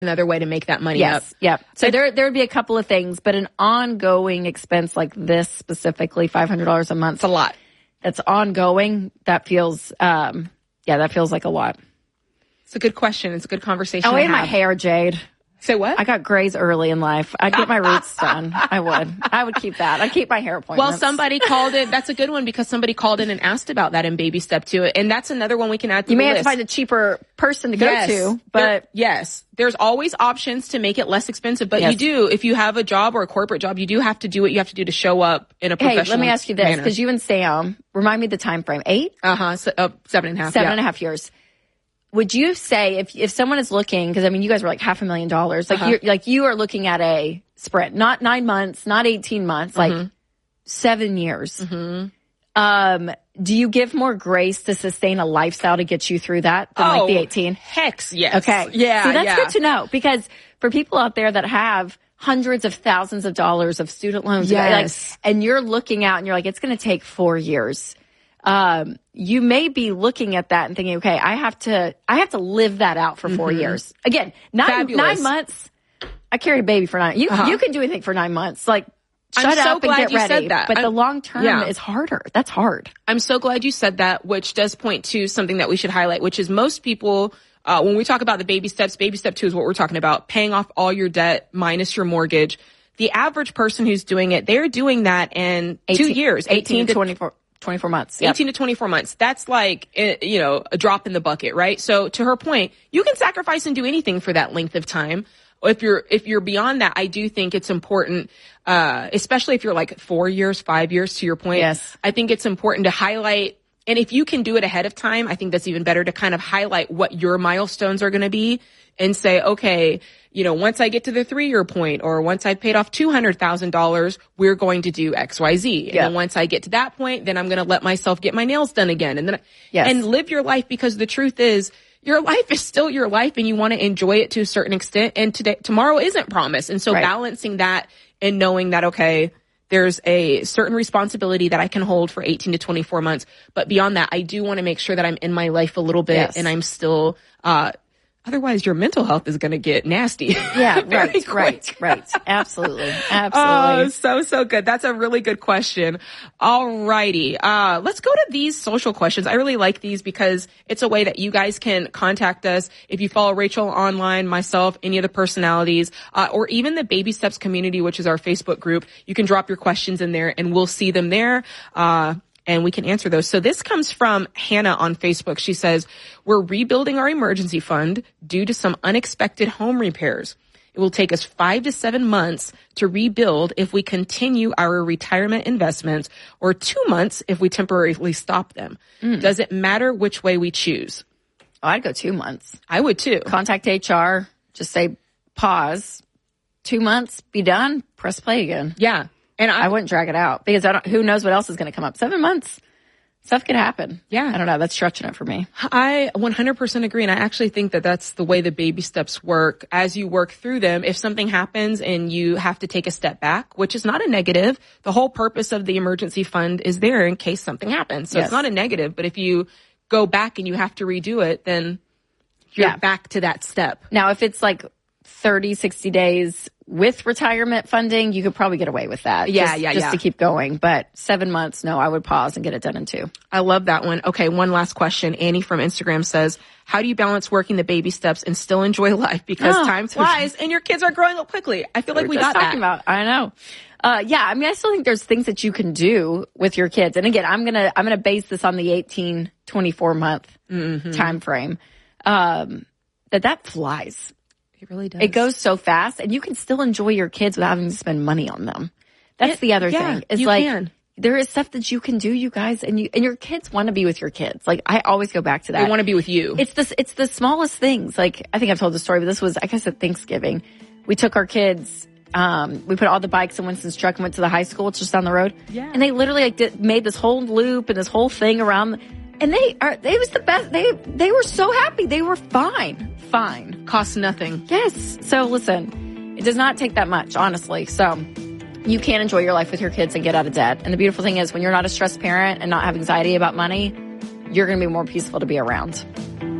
another way to make that money up. Yep. So there would be a couple of things, but an ongoing expense like this specifically, $500 a month. It's a lot. That's ongoing. That feels, that feels like a lot. It's a good question. It's a good conversation. Oh, and my hair, Jade. Say what? I got grays early in life. I'd get my roots done. I would keep that. I'd keep my hair appointments. Well, somebody called it. That's a good one because somebody called in and asked about that in Baby Step 2. And that's another one we can add to the list. You may have to find a cheaper person to go to, but there's always options to make it less expensive. But you do, if you have a job or a corporate job, you do have to do what you have to do to show up in a professional manner. Hey, let me ask you this, because you and Sam, remind me the time frame. 8? 7.5. 7.5 years. Would you say if someone is looking, because I mean, you guys were like $500,000, like you are looking at a sprint, not 9 months, not 18 months, like 7 years. Do you give more grace to sustain a lifestyle to get you through that than like the 18? Heck yes. Okay. Yeah. See, that's good to know, because for people out there that have hundreds of thousands of dollars of student loans, and you're looking out and you're like, it's going to take 4 years. You may be looking at that and thinking, okay, I have to live that out for 4 years. Again, 9 months. I carried a baby for 9. You can do anything for 9 months. Like, shut up and get ready. But the long term is harder. That's hard. I'm so glad you said that, which does point to something that we should highlight, which is most people, when we talk about the baby steps, baby step 2 is what we're talking about, paying off all your debt minus your mortgage. The average person who's doing it, they're doing that in 2 years, 18 to 24 months. Yep. 18 to 24 months. That's like, a drop in the bucket, right? So to her point, you can sacrifice and do anything for that length of time. If you're beyond that, I do think it's important, especially if you're like 4 years, 5 years, to your point. Yes. I think it's important to highlight, and if you can do it ahead of time, I think that's even better, to kind of highlight what your milestones are going to be and say, okay, once I get to the 3-year point, or once I've paid off $200,000, we're going to do X, Y, Z. And then once I get to that point, then I'm going to let myself get my nails done again. And then, and live your life, because the truth is, your life is still your life and you want to enjoy it to a certain extent. And tomorrow isn't promised. And so balancing that and knowing that, okay, there's a certain responsibility that I can hold for 18 to 24 months. But beyond that, I do want to make sure that I'm in my life a little bit and I'm still, otherwise your mental health is going to get nasty. Yeah, right. Absolutely. Oh, so good. That's a really good question. All righty. Let's go to these social questions. I really like these because it's a way that you guys can contact us. If you follow Rachel online, myself, any of the personalities, or even the Baby Steps community, which is our Facebook group, you can drop your questions in there and we'll see them there. And we can answer those. So this comes from Hannah on Facebook. She says, we're rebuilding our emergency fund due to some unexpected home repairs. It will take us 5 to 7 months to rebuild if we continue our retirement investments, or 2 months if we temporarily stop them. Does it matter which way we choose? Oh, I'd go 2 months. I would too. Contact HR. Just say pause. 2 months, be done, press play again. Yeah. And I wouldn't drag it out, because who knows what else is going to come up. 7 months, stuff could happen. Yeah. I don't know. That's stretching it for me. I 100% agree. And I actually think that that's the way the baby steps work. As you work through them, if something happens and you have to take a step back, which is not a negative, the whole purpose of the emergency fund is there in case something happens. So it's not a negative, but if you go back and you have to redo it, then you're back to that step. Now, if it's like 30, 60 days with retirement funding, you could probably get away with that. Just to keep going. But 7 months, no, I would pause and get it done in 2. I love that one. Okay, one last question. Annie from Instagram says, how do you balance working the baby steps and still enjoy life? Because time flies and your kids are growing up quickly. I feel like we got that. I know. I mean, I still think there's things that you can do with your kids. And again, I'm gonna base this on the 18-24 month time frame. That flies. It really does. It goes so fast, and you can still enjoy your kids without having to spend money on them. That's the other thing. It's like, there is stuff that you can do, you guys, and your kids want to be with your kids. Like, I always go back to that. They want to be with you. It's the smallest things. Like, I think I've told the story, but this was, I guess, at Thanksgiving. We took our kids, we put all the bikes in Winston's truck and went to the high school. It's just down the road. Yeah. And they literally made this whole loop and this whole thing around. And it was the best. They were so happy. They were fine. Costs nothing. Yes. So listen, it does not take that much, honestly. So you can enjoy your life with your kids and get out of debt. And the beautiful thing is, when you're not a stressed parent and not have anxiety about money, you're going to be more peaceful to be around.